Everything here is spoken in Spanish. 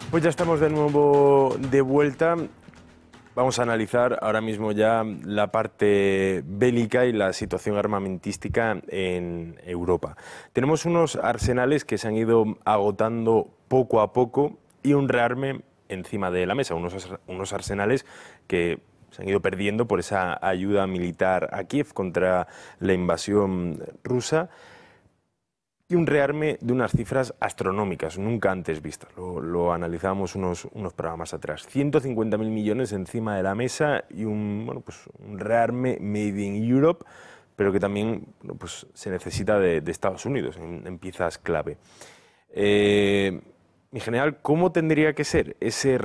Pues ya estamos de nuevo de vuelta. Vamos a analizar ahora mismo ya la parte bélica y la situación armamentística en Europa. Tenemos unos arsenales que se han ido agotando poco a poco y un rearme encima de la mesa, unos arsenales que se han ido perdiendo por esa ayuda militar a Kiev contra la invasión rusa. Y un rearme de unas cifras astronómicas, nunca antes vistas. Lo analizábamos unos programas atrás. 150.000 millones encima de la mesa y un rearme made in Europe, pero que también se necesita de Estados Unidos en piezas clave. Mi general, ¿cómo tendría que ser ese